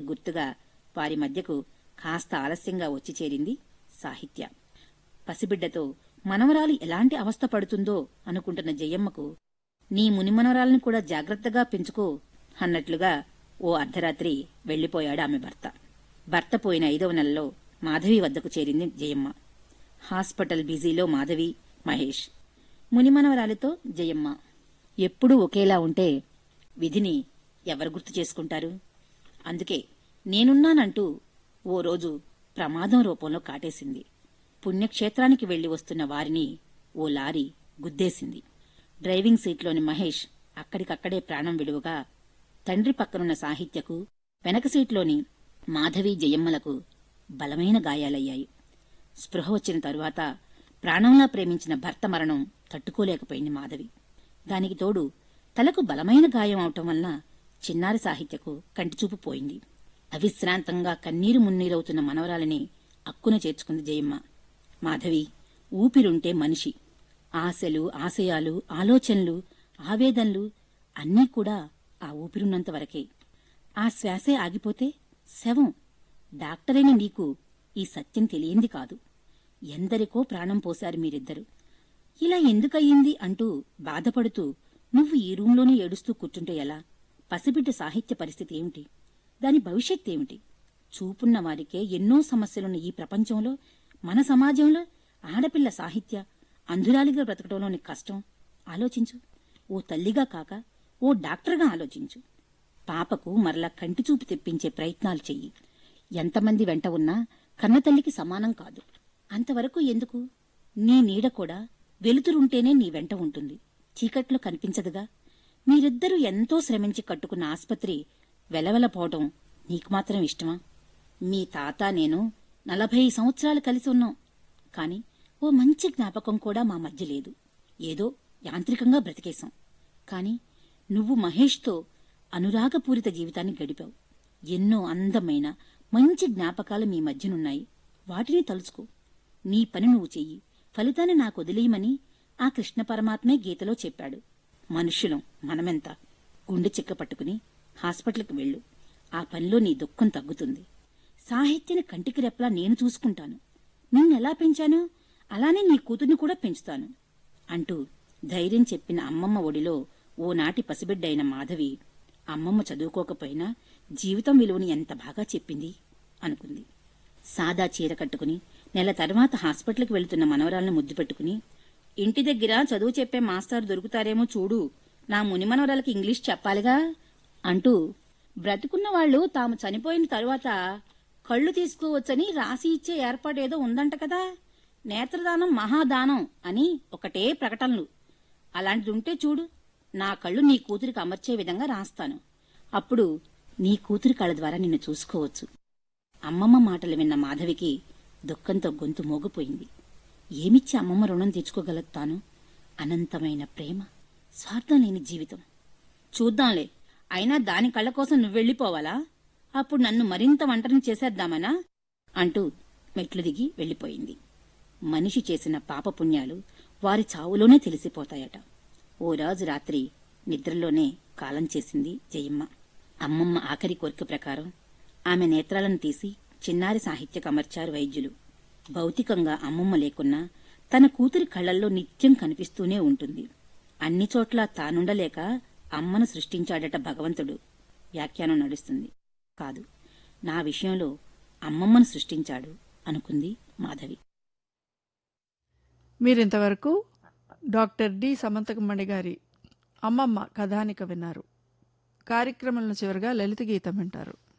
గుర్తుగా వారి మధ్యకు కాస్త ఆలస్యంగా వచ్చి చేరింది సాహిత్య. పసిబిడ్డతో మనవరాలు ఎలాంటి అవస్థ పడుతుందో అనుకుంటున్న జయమ్మకు నీ మునిమనవరాలను కూడా జాగ్రత్తగా పెంచుకో అన్నట్లుగా ఓ అర్ధరాత్రి వెళ్లిపోయాడు ఆమె భర్త. భర్త పోయిన 5వ నెలలో మాధవి వద్దకు చేరింది జయమ్మ. హాస్పిటల్ బిజీలో మాధవి, మహేష్, మునిమనవరాలితో జయమ్మ. ఎప్పుడూ ఒకేలా ఉంటే విధిని ఎవరు గుర్తు చేసుకుంటారు? అందుకే నేనున్నానంటూ ఓ రోజు ప్రమాదం రూపంలో కాటేసింది. పుణ్యక్షేత్రానికి వెళ్లి వస్తున్న వారిని ఓ లారీ గుద్దేసింది. డ్రైవింగ్ సీట్లోని మహేష్ అక్కడికక్కడే ప్రాణం విడువగా, తండ్రి పక్కనున్న సాహిత్యకు, వెనక సీట్లోని మాధవి, జయమ్మలకు బలమైన గాయాలయ్యాయి. స్పృహ వచ్చిన తరువాత ప్రాణంలా ప్రేమించిన భర్త మరణం తట్టుకోలేకపోయింది మాధవి. దానికి తోడు తలకు బలమైన గాయం అవటం వలన చిన్నారి సాహిత్యకు కంటిచూపు పోయింది. అవిశ్రాంతంగా కన్నీరు మున్నీరవుతున్న మనవరాలిని అక్కున చేర్చుకుంది జయమ్మ. మాధవి, ఊపిరుంటే మనిషి ఆశలు, ఆశయాలు, ఆలోచనలు, ఆవేదనలు అన్నీ కూడా ఆ ఊపిరున్నంత వరకే. ఆ శ్వాసే ఆగిపోతే శవం. డాక్టరైన నీకు ఈ సత్యం తెలియంది కాదు. ఎందరికో ప్రాణం పోశారు మీరిద్దరు. ఇలా ఎందుకయ్యింది అంటూ బాధపడుతూ నువ్వు ఈ రూంలోనే ఏడుస్తూ కూర్చుంటే ఎలా? పసిబిడ్డ సాహిత్య పరిస్థితి ఏమిటి? దాని భవిష్యత్తేమిటి? చూపున్న వారికే ఎన్నో సమస్యలున్న ఈ ప్రపంచంలో, మన సమాజంలో ఆడపిల్ల సాహిత్య అంధురాలిగా బ్రతకడంలోని కష్టం ఆలోచించు. ఓ తల్లిగా కాక ఓ డాక్టర్గా ఆలోచించు. పాపకు మరలా కంటిచూపు తెప్పించే ప్రయత్నాలు చెయ్యి. ఎంతమంది వెంట ఉన్నా కన్నతల్లికి సమానం కాదు. అంతవరకు ఎందుకు? నీ నీడ కూడా వెలుతురుంటేనే నీ వెంట ఉంటుంది, చీకట్లో కనిపించదుగా. మీరిద్దరూ ఎంతో శ్రమించి కట్టుకున్న ఆస్పత్రి వెలవెలపోవడం నీకు మాత్రం ఇష్టమా? మీ తాత నేను 40 సంవత్సరాలు కలిసి ఉన్నాం. కాని ఓ మంచి జ్ఞాపకం కూడా మా మధ్య లేదు. ఏదో యాంత్రికంగా బ్రతికేశాం. కాని నువ్వు మహేష్తో అనురాగపూరిత జీవితాన్ని గడిపావు. ఎన్నో అందమైన మంచి జ్ఞాపకాలు మీ మధ్యనున్నాయి. వాటిని తలుచుకో. నీ పని నువ్వు చెయ్యి, ఫలితాన్ని నాకు వదిలేయమని ఆ కృష్ణ పరమాత్మే గీతలో చెప్పాడు. మనుష్యులం మనమెంత? గుండె చిక్క పట్టుకుని హాస్పిటల్కి వెళ్ళు. ఆ పనిలో నీ దుఃఖం తగ్గుతుంది. సాహిత్యని కంటికి రెప్పలా నేను చూసుకుంటాను. నిన్నెలా పెంచానో అలానే నీ కూతుర్ని కూడా పెంచుతాను అంటూ ధైర్యం చెప్పిన అమ్మమ్మ ఒడిలో ఓనాటి పసిబిడ్డైన మాధవి, అమ్మమ్మ చదువుకోకపోయినా జీవితం విలువని ఎంత బాగా చెప్పింది అనుకుంది. సాదా చీర కట్టుకుని నెల తర్వాత హాస్పిటల్కి వెళుతున్న మనవరాలను ముద్దు పెట్టుకుని, ఇంటి దగ్గర చదువు చెప్పే మాస్టర్ దొరుకుతారేమో చూడు, నా మునిమనవరాలకి ఇంగ్లీష్ చెప్పాలిగా అంటూ, బ్రతుకున్న వాళ్లు తాము చనిపోయిన తరువాత కళ్లు తీసుకోవచ్చని రాసి ఇచ్చే ఏర్పాటేదో ఉందంట కదా, నేత్రదానం మహాదానం అని ఒకటే ప్రకటనలు. అలాంటిదుంటే చూడు, నా కళ్ళు నీ కూతురికి అమర్చే విధంగా రాస్తాను. అప్పుడు నీ కూతురి కళ్ళ ద్వారా నిన్ను చూసుకోవచ్చు. అమ్మమ్మ మాటలు విన్న మాధవికి దుఃఖంతో గొంతు మోగిపోయింది. ఏమిచ్చి అమ్మమ్మ రుణం తెచ్చుకోగలదు తాను? అనంతమైన ప్రేమ, స్వార్థం లేని జీవితం. చూద్దాంలే, అయినా దాని కళ్ళ కోసం నువ్వెళ్ళిపోవాలా? అప్పుడు నన్ను మరింత ఒంటరిని చేసేద్దామనా అంటూ మెట్లు దిగి వెళ్లిపోయింది. మనిషి చేసిన పాపపుణ్యాలు వారి చావులోనే తెలిసిపోతాయట. ఓ రోజు రాత్రి నిద్రలోనే కాలం చేసింది జయమ్మ. అమ్మమ్మ ఆఖరి కోరిక ప్రకారం ఆమె నేత్రాలను తీసి చిన్నారి సాహిత్యకు అమర్చారు వైద్యులు. భౌతికంగా అమ్మమ్మ లేకున్నా తన కూతురి కళ్లల్లో నిత్యం కనిపిస్తూనే ఉంటుంది. అన్ని చోట్ల తానుండలేక అమ్మను సృష్టించాడట భగవంతుడు. వ్యాఖ్యానం నడుస్తుంది. కాదు, నా విషయంలో అమ్మమ్మను సృష్టించాడు అనుకుంది మాధవి. మీరింతవరకు డాక్టర్ డి సమంతకమణి గారి అమ్మమ్మ కథానిక విన్నారు. కార్యక్రమంలో చివరిగా లలిత గీతం వింటారు.